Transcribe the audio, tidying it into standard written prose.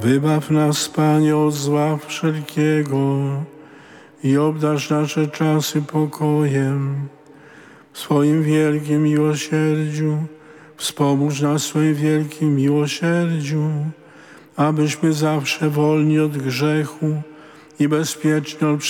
Wybaw nas, Panie, od zła wszelkiego i obdarz nasze czasy pokojem. W swoim wielkim miłosierdziu wspomóż nas w swoim wielkim miłosierdziu, abyśmy zawsze wolni od grzechu i bezpieczni od